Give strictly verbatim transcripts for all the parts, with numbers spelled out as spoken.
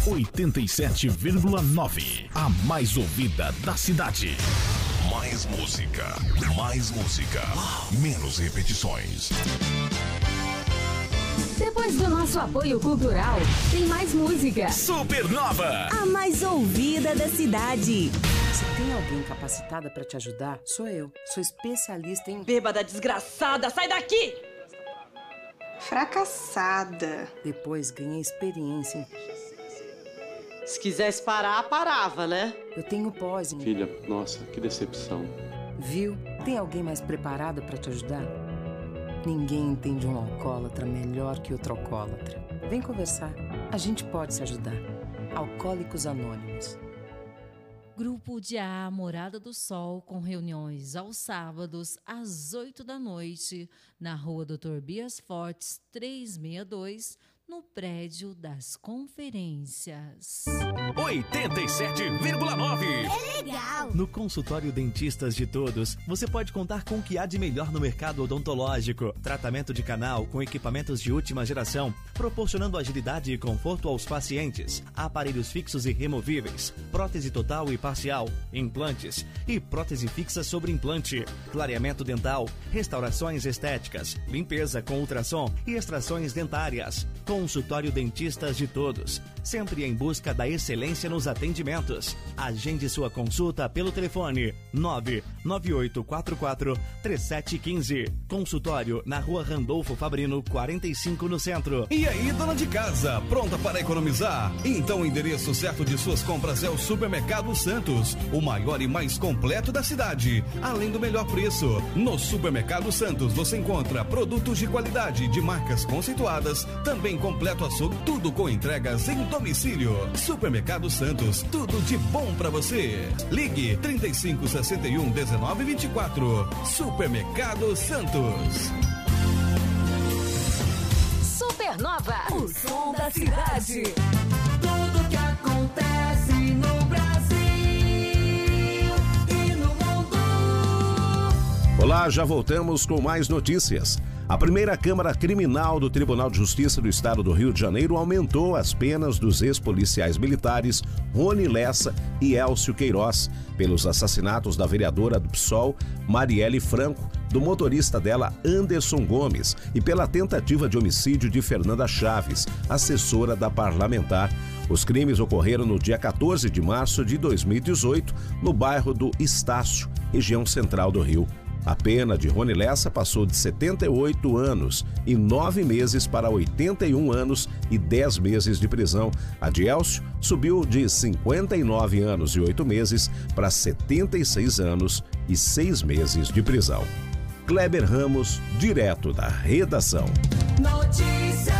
oitenta e sete vírgula nove. A mais ouvida da cidade. Mais música. Mais música. Menos repetições. Depois do nosso apoio cultural, tem mais música. Supernova. A mais ouvida da cidade. Se tem alguém capacitada pra te ajudar, sou eu. Sou especialista em... Bêbada desgraçada, sai daqui! Fracassada. Depois ganhei experiência em... Se quisesse parar, parava, né? Eu tenho pós em... Filha, nossa, que decepção. Viu? Tem alguém mais preparado pra te ajudar? Ninguém entende um alcoólatra melhor que outro alcoólatra. Vem conversar. A gente pode se ajudar. Alcoólicos Anônimos. Grupo de A Morada do Sol, com reuniões aos sábados, às oito da noite, na rua doutor Bias Fortes, trezentos e sessenta e dois, no prédio das conferências. oitenta e sete vírgula nove. É legal! No consultório Dentistas de Todos, você pode contar com o que há de melhor no mercado odontológico. Tratamento de canal com equipamentos de última geração, proporcionando agilidade e conforto aos pacientes. Aparelhos fixos e removíveis, prótese total e parcial, implantes e prótese fixa sobre implante. Clareamento dental, restaurações estéticas, limpeza com ultrassom e extrações dentárias. Consultório Dentistas de Todos, sempre em busca da excelência nos atendimentos. Agende sua consulta pelo telefone nove nove oito quatro quatro três sete um cinco. Consultório na rua Randolfo Fabrino, quarenta e cinco, no centro. E aí, dona de casa, pronta para economizar? Então o endereço certo de suas compras é o Supermercado Santos, o maior e mais completo da cidade, além do melhor preço. No Supermercado Santos você encontra produtos de qualidade de marcas conceituadas, também completo açougue, tudo com entregas em domicílio. Supermercado Santos, tudo de bom pra você. Ligue trinta e cinco, sessenta e um, dezenove, vinte e quatro. Supermercado Santos. Supernova, o som da cidade. Tudo que acontece no Brasil e no mundo. Olá, já voltamos com mais notícias. A primeira Câmara Criminal do Tribunal de Justiça do Estado do Rio de Janeiro aumentou as penas dos ex-policiais militares Rony Lessa e Elcio Queiroz pelos assassinatos da vereadora do P SOL, Marielle Franco, do motorista dela, Anderson Gomes, e pela tentativa de homicídio de Fernanda Chaves, assessora da parlamentar. Os crimes ocorreram no dia quatorze de março de dois mil e dezoito, no bairro do Estácio, região central do Rio. A pena de Rony Lessa passou de setenta e oito anos e nove meses para oitenta e um anos e dez meses de prisão. A de Elcio subiu de cinquenta e nove anos e oito meses para setenta e seis anos e seis meses de prisão. Kleber Ramos, direto da redação. Notícias.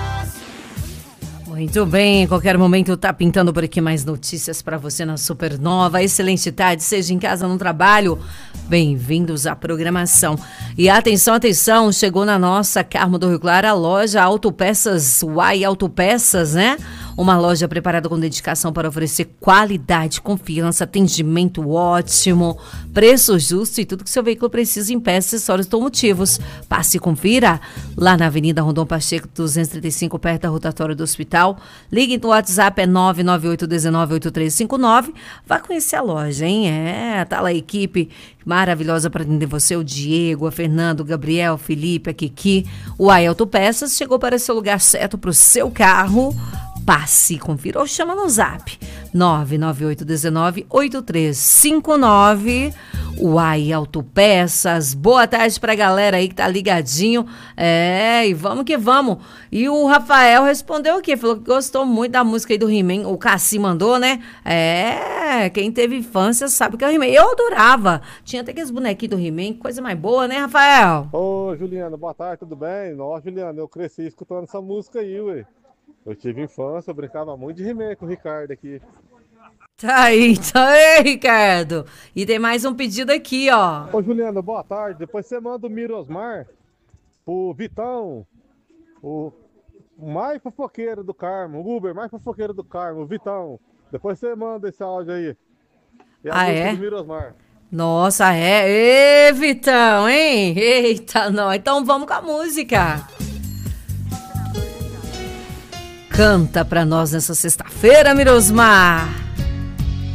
Muito bem, em qualquer momento tá pintando por aqui mais notícias para você na Supernova. Excelente tarde, seja em casa ou no trabalho. Bem-vindos à programação. E atenção, atenção, chegou na nossa Carmo do Rio Claro a loja Autopeças Uai Autopeças, né? Uma loja preparada com dedicação para oferecer qualidade, confiança, atendimento ótimo, preço justo e tudo que seu veículo precisa em peças, acessórios automotivos. Passe e confira lá na Avenida Rondon Pacheco, duzentos e trinta e cinco, perto da rotatória do hospital. Ligue no WhatsApp, é nove nove oito um nove oito três cinco nove. Vá conhecer a loja, hein? É, tá lá a equipe maravilhosa para atender você, o Diego, a Fernando, o Gabriel, o Felipe, a Kiki. O Uai Autopeças chegou para ser o lugar certo para o seu carro. Passe, confira ou chama no zap nove nove oito um nove oito três cinco nove. Uai Autopeças, boa tarde pra galera aí que tá ligadinho. É, e vamos que vamos. E o Rafael respondeu aqui, falou que gostou muito da música aí do He-Man. O Cassi mandou, né? É, quem teve infância sabe que é o He-Man. Eu adorava. Tinha até aqueles bonequinhos do He-Man, coisa mais boa, né, Rafael? Ô, Juliana, boa tarde, tudo bem? Nossa, Juliana, eu cresci escutando essa música aí, ué. Eu tive infância, eu brincava muito de He-Man com o Ricardo aqui. Tá aí, tá aí, Ricardo. E tem mais um pedido aqui, ó. Ô, Juliana, boa tarde. Depois você manda o Mirosmar pro Vitão, o mais fofoqueiro do Carmo, o Uber mais fofoqueiro do Carmo, o Vitão. Depois você manda esse áudio aí. E a ah, é? Do Mirosmar. Nossa, é? Ê, Vitão, hein? Eita, não. Então vamos com a música. Canta pra nós nessa sexta-feira, Mirosmar.